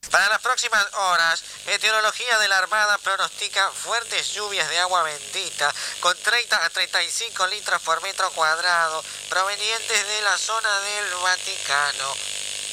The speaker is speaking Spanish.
Para las próximas horas, Meteorología de la Armada pronostica fuertes lluvias de agua bendita con 30 a 35 litros por metro cuadrado provenientes de la zona del Vaticano.